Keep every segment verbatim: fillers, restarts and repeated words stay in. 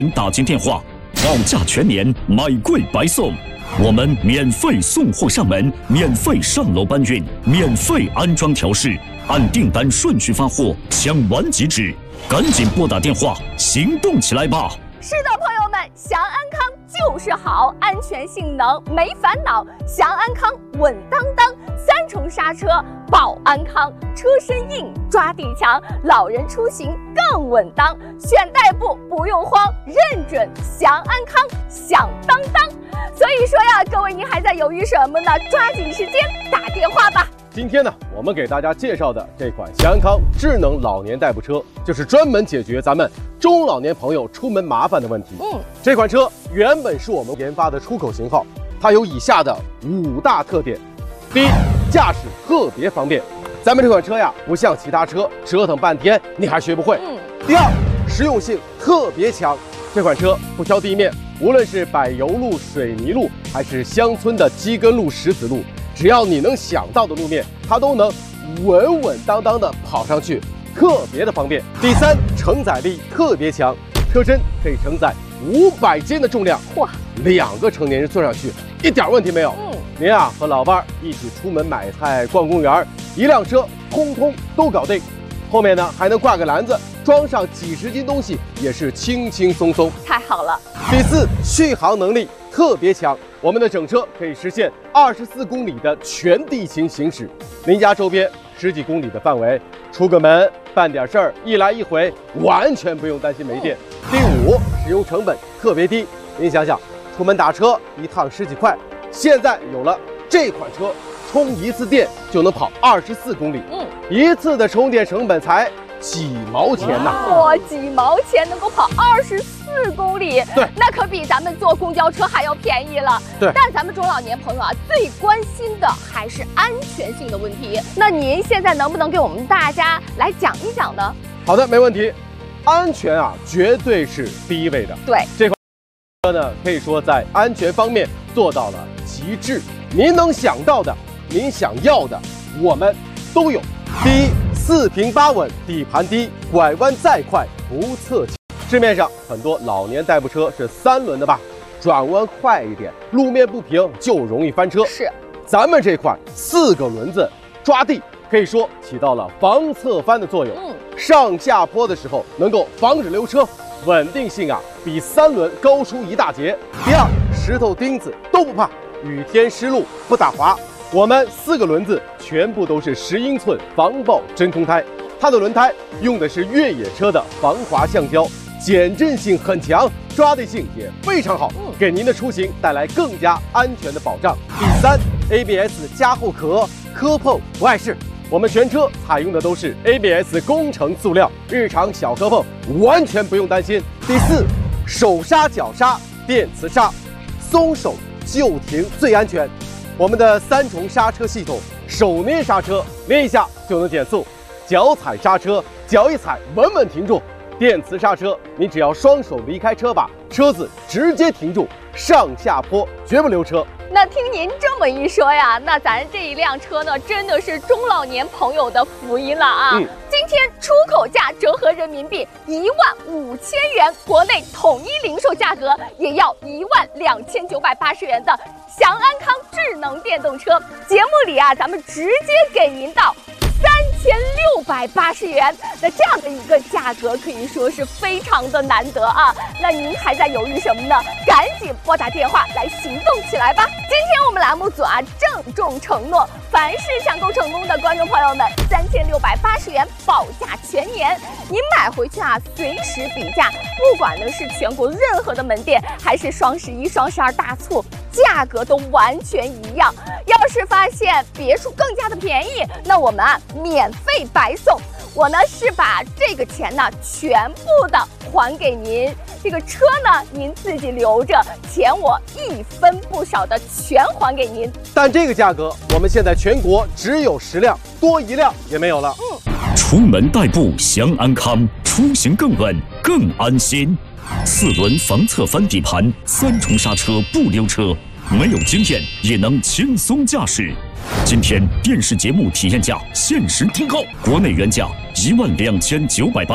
打进电话，保价全年，买贵白送。我们免费送货上门，免费上楼搬运，免费安装调试，按订单顺序发货，抢完即止。赶紧拨打电话，行动起来吧！ 是的，朋友们，祥安康就是好，安全性能没烦恼，祥安康稳当当，三重刹车保安康，车身硬抓地强，老人出行更稳当，选代步不用慌，认准祥安康响当当。所以说呀，各位您还在犹豫什么呢？抓紧时间打电话吧。 今天呢，我们给大家介绍的这款祥安康智能老年代步车，就是专门解决咱们中老年朋友出门麻烦的问题。嗯，这款车原本是我们研发的出口型号，它有以下的五大特点。第一，驾驶特别方便，咱们这款车呀，不像其他车折腾半天你还学不会。嗯。第二，实用性特别强，这款车不挑地面，无论是柏油路、水泥路，还是乡村的基根路、石子路，只要你能想到的路面，它都能稳稳当当的跑上去，特别的方便。第三，承载力特别强，车身可以承载五百斤的重量，哇，两个成年人坐上去一点问题没有。嗯，您啊和老伴儿一起出门买菜、逛公园，一辆车通通都搞定。后面呢还能挂个篮子，装上几十斤东西也是轻轻松松， 太好了。 第四，续航能力特别强，我们的整车可以实现二十四公里的全地形行驶，您家周边十几公里的范围，出个门办点事儿，一来一回完全不用担心没电。第五，使用成本特别低，您想想，出门打车一趟十几块，现在有了这款车，充一次电就能跑二十四公里，嗯，一次的充电成本才几毛钱呐！ 哇，几毛钱能够跑二十四公里， 对， 那可比咱们坐公交车还要便宜了。 对， 但咱们中老年朋友啊，最关心的还是安全性的问题。那您现在能不能给我们大家来讲一讲呢？ 好的，没问题。安全啊，绝对是第一位的。 对， 这款车呢，可以说在安全方面做到了极致。您能想到的，您想要的，我们都有。第一，四平八稳，底盘低，拐弯再快不侧倾。市面上很多老年代步车是三轮的吧，转弯快一点，路面不平就容易翻车。 是， 咱们这款四个轮子抓地，可以说起到了防侧翻的作用。嗯，上下坡的时候能够防止溜车，稳定性啊比三轮高出一大截。第二，石头钉子都不怕，雨天湿路不打滑。我们四个轮子全部都是十英寸防爆真空胎，它的轮胎用的是越野车的防滑橡胶，减震性很强，抓地性也非常好，给您的出行带来更加安全的保障。第三， A B S 加厚壳，磕碰不碍事。我们全车采用的都是 A B S 工程塑料，日常小磕碰完全不用担心。第四，手刹脚刹电磁刹，松手就停最安全。我们的三重刹车系统，手捏刹车捏一下就能减速，脚踩刹车脚一踩稳稳停住。电磁刹车，你只要双手离开车把，车子直接停住，上下坡绝不溜车。 那听您这么一说呀，那咱这一辆车呢，真的是中老年朋友的福音了啊！嗯，今天出口价折合人民币一万五千元，国内统一零售价格也要一万两千九百八十元的祥安康智能电动车。节目里啊，咱们直接给您到三千六百八十元，那这样的一个价格可以说是非常的难得啊！那您还在犹豫什么呢？赶紧拨打电话来行动起来吧！今天我们栏目组啊郑重承诺，凡是抢购成功的观众朋友们，三千六百八十元保价全年，您买回去啊随时比价，不管呢是全国任何的门店，还是双十一、双十二大促，价格都完全一样。要是发现别处更加的便宜，那我们啊免费白送。我呢是把这个钱呢全部的还给您，这个车呢您自己留着，钱我一分不少的全还给您。 但这个价格我们现在全国只有十辆，多一辆也没有了。嗯， 出门代步祥安康，出行更稳更安心。四轮防侧翻底盘，三重刹车不溜车，没有经验也能轻松驾驶。今天电视节目体验价限时提高，国内原价一万两千九百八，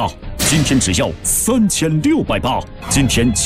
今天只要三千六百八，今天。